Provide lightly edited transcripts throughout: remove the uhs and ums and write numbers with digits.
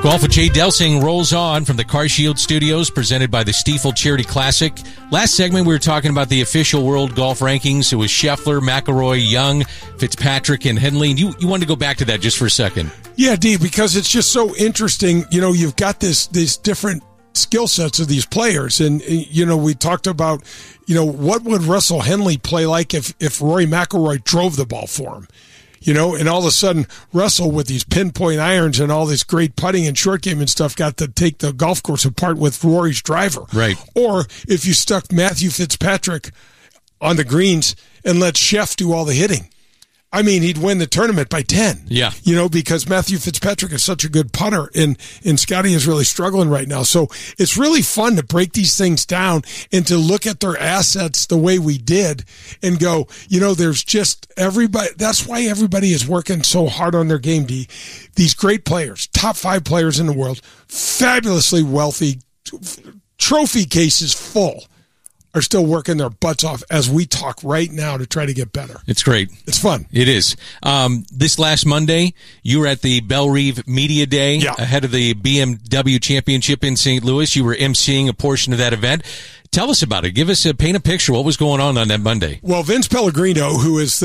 Golf with Jay Delsing rolls on from the CarShield Studios, presented by the Stiefel Charity Classic. Last segment, we were talking about the official world golf rankings. It was Scheffler, McIlroy, Young, Fitzpatrick, and Henley. And you wanted to go back to that just for a second. Yeah, D, because it's just so interesting. You know, you've got these different skill sets of these players. And, you know, we talked about, you know, what would Russell Henley play like if Rory McIlroy drove the ball for him? You know, and all of a sudden, Russell with these pinpoint irons and all this great putting and short game and stuff got to take the golf course apart with Rory's driver. Right. Or if you stuck Matthew Fitzpatrick on the greens and let Sheff do all the hitting, I mean, he'd win the tournament by 10. Yeah. You know, because Matthew Fitzpatrick is such a good putter, and Scotty is really struggling right now. So it's really fun to break these things down and to look at their assets the way we did and go, you know, there's just everybody. That's why everybody is working so hard on their game, D. These great players, top 5 players in the world, fabulously wealthy, trophy cases full, are still working their butts off as we talk right now to try to get better. It's great. It's fun. It is. This last Monday, you were at the Bellerive Media Day ahead of the BMW Championship in St. Louis. You were emceeing a portion of that event. Tell us about it. Paint a picture. What was going on that Monday? Well, Vince Pellegrino, who is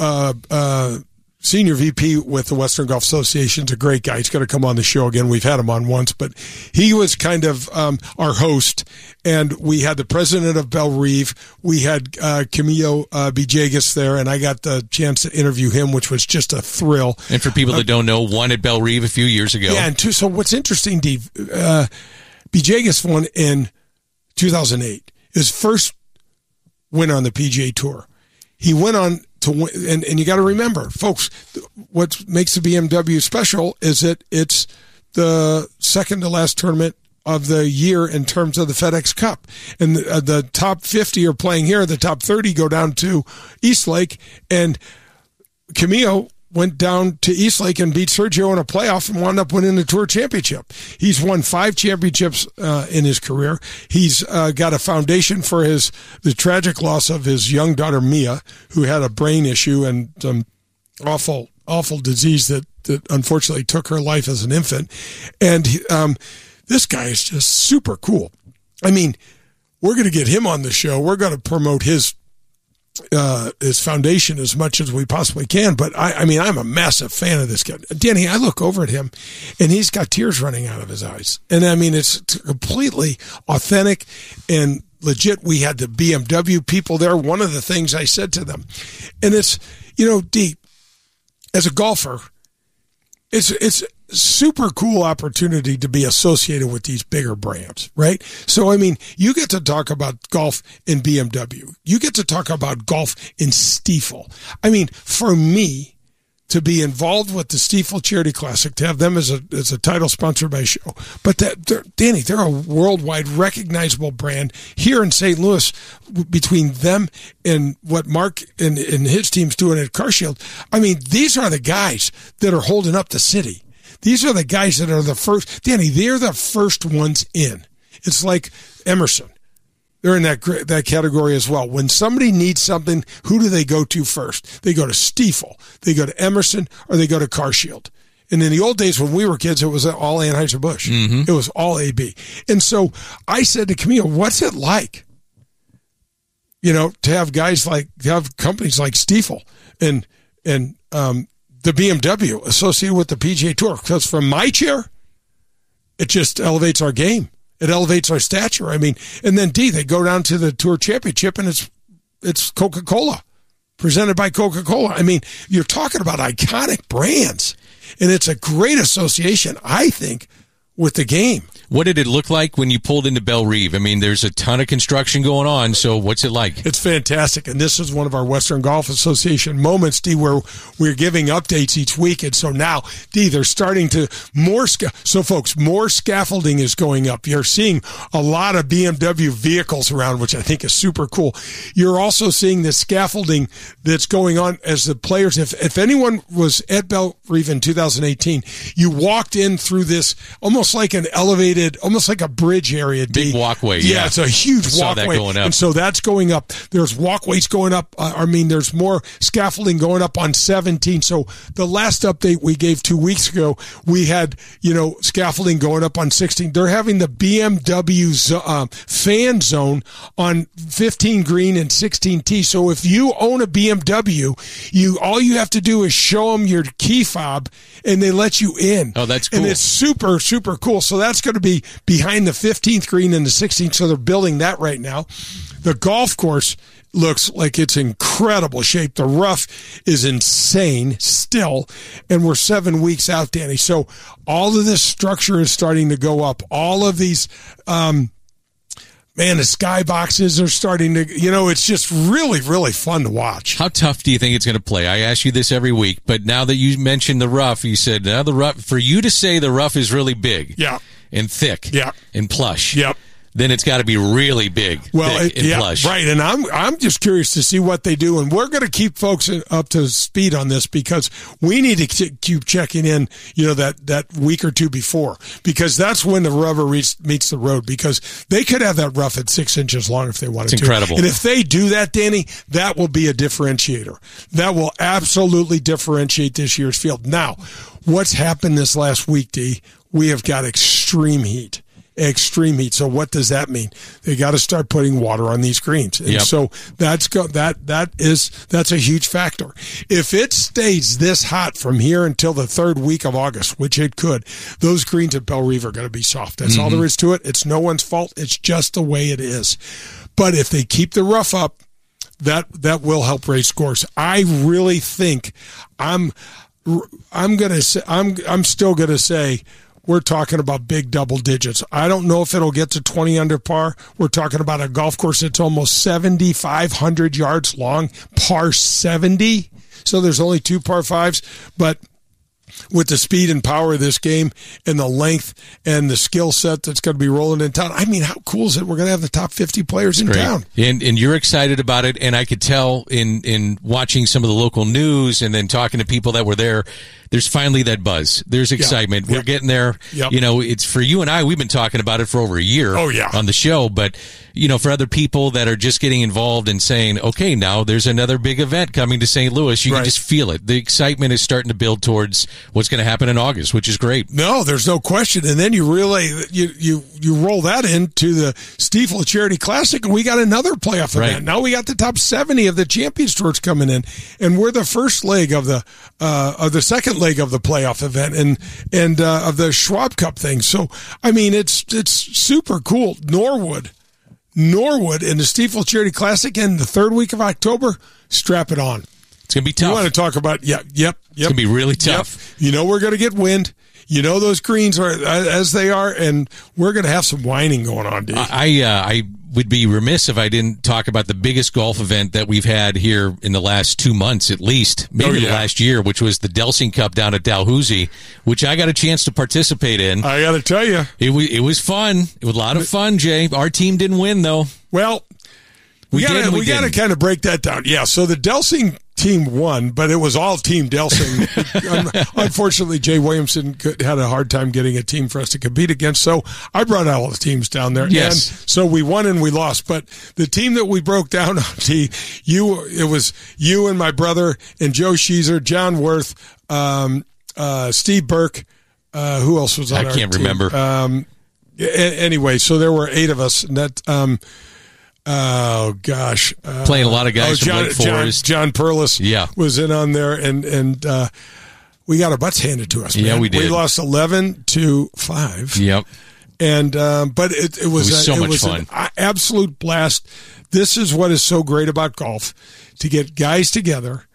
the Senior VP with the Western Golf Association, is a great guy. He's going to come on the show again. We've had him on once, but he was kind of our host, and we had the president of Bellerive. We had Camilo Villegas there, and I got the chance to interview him, which was just a thrill. And for people that don't know, won at Bellerive a few years ago. Yeah, and so what's interesting, Dave, Villegas won in 2008. His first win on the PGA Tour. He went on to win, and you got to remember, folks, what makes the BMW special is that it's the second to last tournament of the year in terms of the FedEx Cup. And the top 50 are playing here. The top 30 go down to Eastlake. And Camilo went down to Eastlake and beat Sergio in a playoff and wound up winning the Tour Championship. He's won 5 championships in his career. He's got a foundation for the tragic loss of his young daughter, Mia, who had a brain issue and some awful disease that unfortunately took her life as an infant. And this guy is just super cool. I mean, we're going to get him on the show. We're going to promote his foundation as much as we possibly can. But I mean, I'm a massive fan of this guy. Danny, I look over at him and he's got tears running out of his eyes. And I mean, it's completely authentic and legit. We had the BMW people there. One of the things I said to them, and it's, you know, Deep, as a golfer, it's super cool opportunity to be associated with these bigger brands, right? So, I mean, you get to talk about golf in BMW. You get to talk about golf in Stiefel. I mean, for me to be involved with the Stiefel Charity Classic, to have them as a title sponsor by show, but Danny, they're a worldwide recognizable brand here in St. Louis. Between them and what Mark and his team's doing at CarShield, I mean, these are the guys that are holding up the city. These are the guys that are the first. Danny, they're the first ones in. It's like Emerson. They're in that category as well. When somebody needs something, who do they go to first? They go to Stiefel, they go to Emerson, or they go to CarShield. And in the old days when we were kids, it was all Anheuser-Busch. Mm-hmm. It was all AB. And so I said to Camilo, what's it like, you know, to have companies like Stiefel and the BMW associated with the PGA Tour? Because from my chair, it just elevates our game. It elevates our stature. I mean, and then they go down to the Tour Championship and it's Coca-Cola, presented by Coca-Cola. I mean, you're talking about iconic brands, and it's a great association, I think, with the game. What did it look like when you pulled into Bellerive? I mean, there's a ton of construction going on, so what's it like? It's fantastic, and this is one of our Western Golf Association moments, D, where we're giving updates each week, and so now, D, they're starting to so folks, more scaffolding is going up. You're seeing a lot of BMW vehicles around, which I think is super cool. You're also seeing the scaffolding that's going on as the players, if anyone was at Bellerive in 2018, you walked in through this almost like an elevated elevated, almost like a bridge area. Big walkway. Yeah, it's a huge walkway. That going up. And so that's going up. There's walkways going up. There's more scaffolding going up on 17. So the last update we gave 2 weeks ago, we had, scaffolding going up on 16. They're having the BMW fan zone on 15 green and 16T. So if you own a BMW, all you have to do is show them your key fob and they let you in. Oh, that's cool. And it's super, super cool. So that's going to be behind the 15th green and the 16th. So they're building that right now. The golf course looks like it's incredible shape. The rough is insane still, and we're 7 weeks out, Danny. So all of this structure is starting to go up. All of these, the sky boxes are starting to, it's just really, really fun to watch. How tough do you think it's going to play? I ask you this every week, but now that you mentioned the rough, you said now the rough, for you to say the rough is really big, and thick, and plush, then it's got to be really big, thick, and plush. Right. And I'm just curious to see what they do, and we're going to keep folks up to speed on this because we need to keep checking in, that week or two before, because that's when the rubber meets the road, because they could have that rough at 6 inches long if they wanted to. It's incredible. And if they do that, Danny, that will be a differentiator. That will absolutely differentiate this year's field. Now, what's happened this last week, D? We have got extreme heat. So what does that mean? They got to start putting water on these greens. And so that's a huge factor. If it stays this hot from here until the third week of August, which it could, those greens at Belle Reve are going to be soft. That's all there is to it. It's no one's fault. It's just the way it is. But if they keep the rough up, that will help raise scores. I really think I'm still going to say we're talking about big double digits. I don't know if it'll get to 20 under par. We're talking about a golf course that's almost 7,500 yards long, par 70. So there's only 2 par 5s, but with the speed and power of this game and the length and the skill set that's going to be rolling in town. I mean, how cool is it? We're going to have the top 50 players in town. And you're excited about it, and I could tell in watching some of the local news and then talking to people that were there, there's finally that buzz. There's excitement. We're getting there. It's for you and I, we've been talking about it for over a year on the show, but for other people that are just getting involved and saying, okay, now there's another big event coming to St. Louis. You can just feel it. The excitement is starting to build towards what's going to happen in August, which is great. No, there's no question. And then you really, you roll that into the Stiefel Charity Classic, and we got another playoff event. Now we got the top 70 of the Champions Tours coming in, and we're the first leg of the second leg of the playoff event and of the Schwab Cup thing. So, I mean, it's super cool. Norwood in the Stiefel Charity Classic in the third week of October. Strap it on. It's going to be tough. You want to talk about, It's going to be really tough. We're going to get wind. Those greens are as they are, and we're going to have some whining going on, dude. I would be remiss if I didn't talk about the biggest golf event that we've had here in the last 2 months, at least, maybe the last year, which was the Delsing Cup down at Dalhousie, which I got a chance to participate in. I got to tell you. It was fun. It was a lot of fun, Jay. Our team didn't win, though. Well, we got to kind of break that down. Yeah, so the Delsing team won, but it was all Team Delsing. Unfortunately, Jay Williamson had a hard time getting a team for us to compete against, so I brought all the teams down there. Yes. And so we won and we lost, but the team that we broke down on, it was you and my brother and Joe Sheezer, John Worth, Steve Burke, who else was on our team? I can't remember. Anyway, so there were 8 of us, and that oh gosh, playing a lot of guys from Lake Forest. John Perlis was in on there, and we got our butts handed to us. Man. Yeah, we did. We lost 11-5. Yep. And but it was so much fun. An absolute blast. This is what is so great about golf: to get guys together,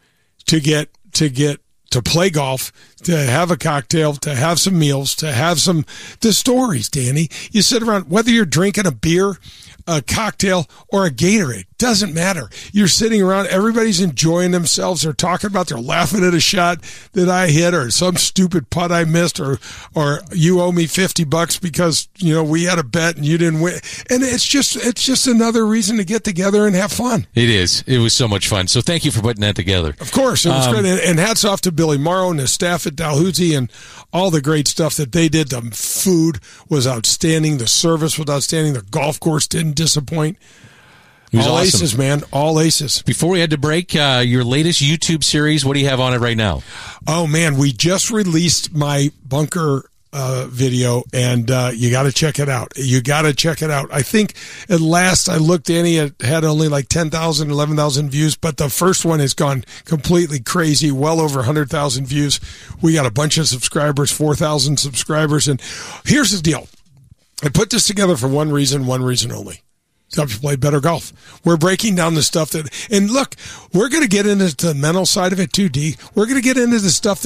to play golf, to have a cocktail, to have some meals, to have the stories, Danny. You sit around, whether you're drinking a beer, a cocktail, or a Gatorade, doesn't matter. You're sitting around, everybody's enjoying themselves. They're talking about, they're laughing at a shot that I hit or some stupid putt I missed or you owe me $50 because, we had a bet and you didn't win. And it's just another reason to get together and have fun. It is. It was so much fun. So thank you for putting that together. Of course. It was great. And hats off to Billy Morrow and his staff at Dalhousie and all the great stuff that they did. The food was outstanding. The service was outstanding. The golf course didn't disappoint. All awesome. aces, man. All aces. Before we had to break, your latest YouTube series, what do you have on it right now? Oh, man, we just released my bunker video, and you got to check it out. You got to check it out. I think at last I looked, Danny, it had only like 10,000, 11,000 views, but the first one has gone completely crazy, well over 100,000 views. We got a bunch of subscribers, 4,000 subscribers, and here's the deal. I put this together for one reason only. To help you play better golf. We're breaking down the stuff that, and look, we're going to get into the mental side of it too, D. We're going to get into the stuff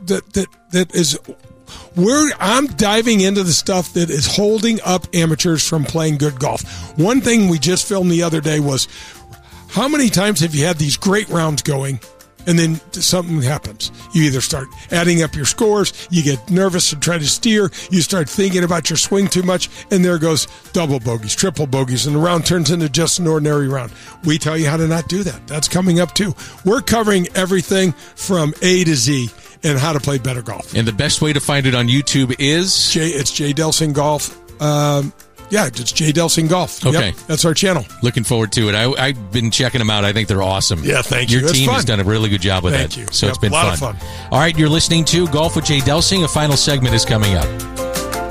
I'm diving into the stuff that is holding up amateurs from playing good golf. One thing we just filmed the other day was, how many times have you had these great rounds going and then something happens? You either start adding up your scores, you get nervous and try to steer, you start thinking about your swing too much, and there goes double bogeys, triple bogeys, and the round turns into just an ordinary round. We tell you how to not do that. That's coming up too. We're covering everything from A to Z and how to play better golf. And the best way to find it on YouTube is? It's Jay Delsing Golf. It's Jay Delsing Golf. Okay. Yep, that's our channel. Looking forward to it. I've been checking them out. I think they're awesome. Yeah, thank you. Your team has done a really good job with that. Thank you. So it's been a lot of fun. All right, you're listening to Golf with Jay Delsing. A final segment is coming up.